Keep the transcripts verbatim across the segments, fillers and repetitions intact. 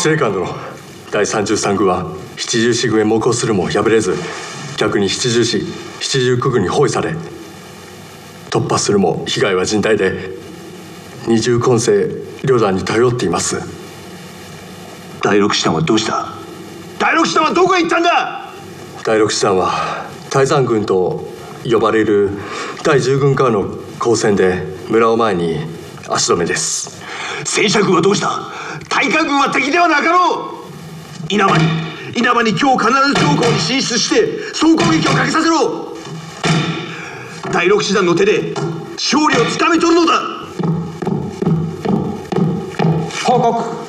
司令官殿、第さんじゅうさんぐは七十四軍へ猛攻するも敗れず、逆に七十四、七十九軍に包囲され、突破するも被害は甚大で、二重攻勢旅団に頼っています。 第六師団はどうした？第六師団はどこへ行ったんだ？ 第六師団は泰山軍と呼ばれる第十軍からの交戦で村を前に足止めです。 戦車軍はどうした？大韓軍は敵ではなかろう。稲葉に稲葉に今日必ず長江に進出して総攻撃をかけさせろ。第六師団の手で勝利をつかみ取るのだ。 報告。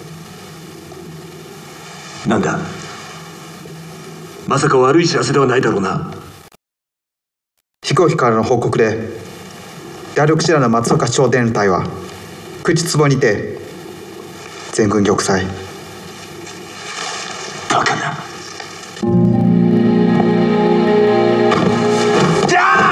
なんだ、まさか悪い知らせではないだろうな。 飛行機からの報告で第六師団の松岡市長連隊は口壺にて全軍玉砕。 バカな。じゃあ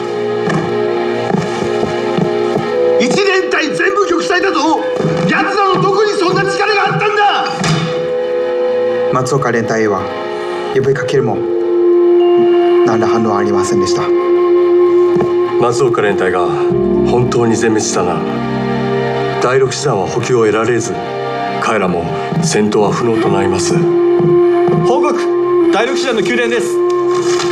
一連隊全部玉砕だぞ。奴らのどこにそんな力があったんだ。 松岡連隊は呼びかけるも何ら反応はありませんでした。 松岡連隊が本当に全滅したなら、第六師団は補給を得られず、彼らも戦闘は不能となります。 報告、第六師団の宮殿です。